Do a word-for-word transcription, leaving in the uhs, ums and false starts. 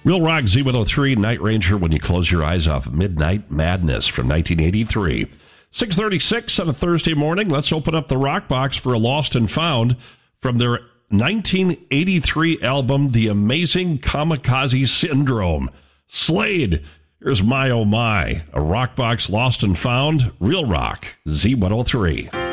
Real Rock Z one oh three, Night Ranger, When You Close Your Eyes Off Midnight Madness from nineteen eighty-three. six thirty-six on a Thursday morning. Let's open up the Rock Box for a Lost and Found from their nineteen eighty-three album, The Amazing Kamikaze Syndrome. Slade, here's My Oh My, a Rock Box Lost and Found, Real Rock Z one oh three.